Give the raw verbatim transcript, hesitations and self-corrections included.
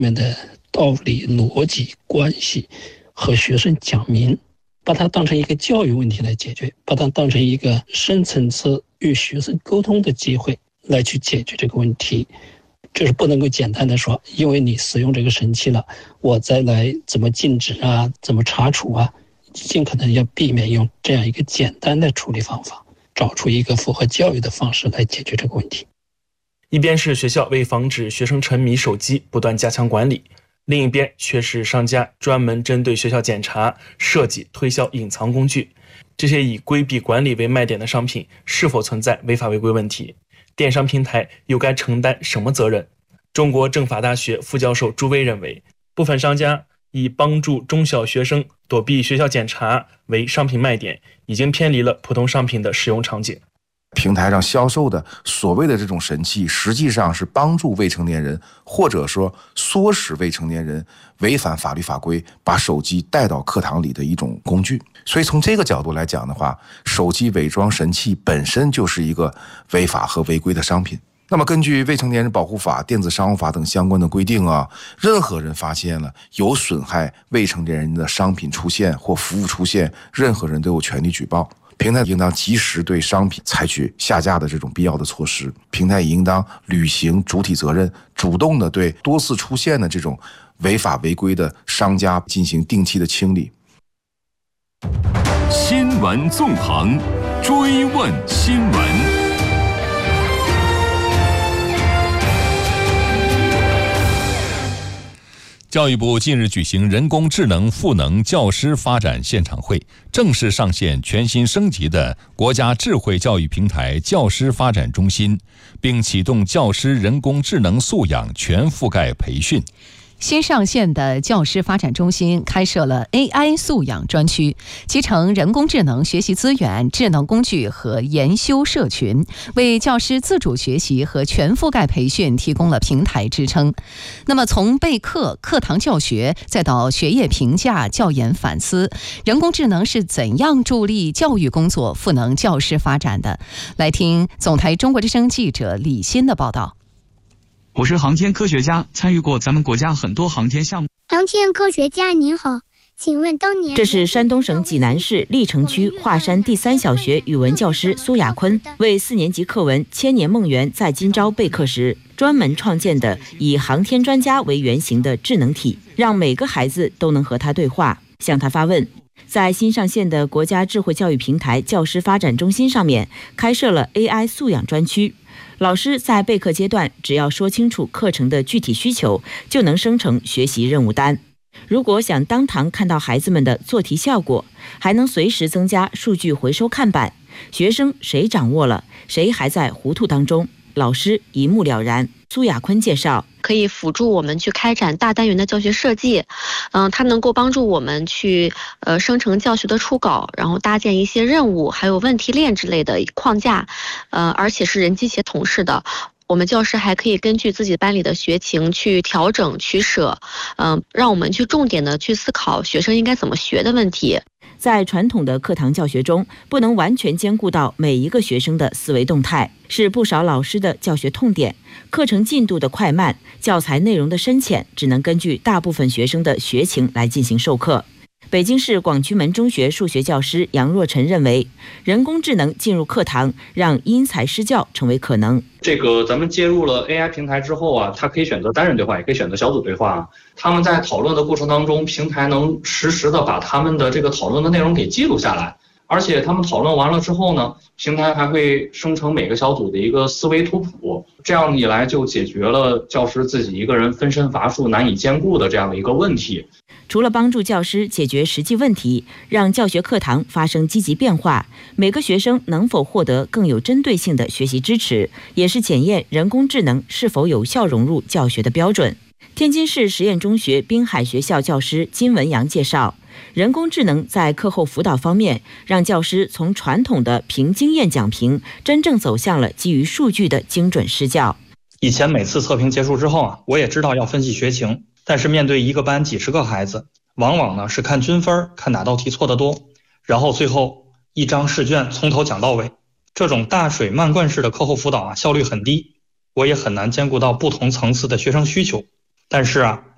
面的道理、逻辑、关系和学生讲明，把它当成一个教育问题来解决，把它当成一个深层次与学生沟通的机会来去解决这个问题。就是不能够简单的说，因为你使用这个神器了，我再来怎么禁止啊，怎么查处啊，尽可能要避免用这样一个简单的处理方法，找出一个符合教育的方式来解决这个问题。 一边是学校为防止学生沉迷手机不断加强管理，另一边却是商家专门针对学校检查设计推销隐藏工具。这些以规避管理为卖点的商品是否存在违法违规问题？电商平台又该承担什么责任？中国政法大学副教授朱威认为，部分商家以帮助中小学生躲避学校检查为商品卖点，已经偏离了普通商品的使用场景。 平台上销售的所谓的这种神器，实际上是帮助未成年人，或者说唆使未成年人违反法律法规，把手机带到课堂里的一种工具。所以从这个角度来讲的话，手机伪装神器本身就是一个违法和违规的商品。那么根据《未成年人保护法》、《电子商务法》等相关的规定啊，任何人发现了有损害未成年人的商品出现或服务出现，任何人都有权利举报。平台应当及时对商品采取下架的这种必要的措施，平台也应当履行主体责任，主动的对多次出现的这种违法违规的商家进行定期的清理。 新闻纵横，追问新闻。教育部近日举行人工智能赋能教师发展现场会，正式上线全新升级的国家智慧教育平台教师发展中心，并启动教师人工智能素养全覆盖培训。 新上线的教师发展中心开设了 A I 素养专区，集成人工智能学习资源、智能工具和研修社群，为教师自主学习和全覆盖培训提供了平台支撑。那么从备课、课堂教学再到学业评价、教研反思，人工智能是怎样助力教育工作、赋能教师发展的？来听总台中国之声记者李欣的报道。 我是航天科学家，参与过咱们国家很多航天项目。 航天科学家您好，请问当年…… 这是山东省济南市历城区华山第三小学语文教师苏亚坤为四年级课文《千年梦圆在今朝》备课时专门创建的以航天专家为原型的智能体，让每个孩子都能和他对话，向他发问。在新上线的国家智慧教育平台教师发展中心上面，开设了 A I 素养专区。老师在备课阶段，只要说清楚课程的具体需求，就能生成学习任务单。如果想当堂看到孩子们的做题效果，还能随时增加数据回收看板，学生谁掌握了，谁还在糊涂当中，老师一目了然。苏亚坤介绍， 可以辅助我们去开展大单元的教学设计，嗯、呃，它能够帮助我们去呃生成教学的初稿，然后搭建一些任务，还有问题链之类的框架，呃，而且是人机协同式的。我们教师还可以根据自己班里的学情去调整取舍，嗯、呃，让我们去重点的去思考学生应该怎么学的问题。 在传统的课堂教学中，不能完全兼顾到每一个学生的思维动态，是不少老师的教学痛点。课程进度的快慢、教材内容的深浅，只能根据大部分学生的学情来进行授课。北京市广渠门中学数学教师杨若晨认为，人工智能进入课堂，让因材施教成为可能。 这个咱们接入了 A I 平台之后啊，它可以选择单人对话，也可以选择小组对话。他们在讨论的过程当中，平台能实时的把他们的这个讨论的内容给记录下来。而且他们讨论完了之后呢，平台还会生成每个小组的一个思维图谱，这样一来就解决了教师自己一个人分身乏术、难以兼顾的这样的一个问题。 除了帮助教师解决实际问题，让教学课堂发生积极变化，每个学生能否获得更有针对性的学习支持，也是检验人工智能是否有效融入教学的标准。天津市实验中学滨海学校教师金文阳介绍，人工智能在课后辅导方面，让教师从传统的凭经验讲评，真正走向了基于数据的精准施教。 以前每次测评结束之后啊，我也知道要分析学情，但是面对一个班几十个孩子，往往呢是看均分，看哪道题错得多，然后最后一张试卷从头讲到尾。这种大水漫灌式的课后辅导啊，效率很低，我也很难兼顾到不同层次的学生需求。但是啊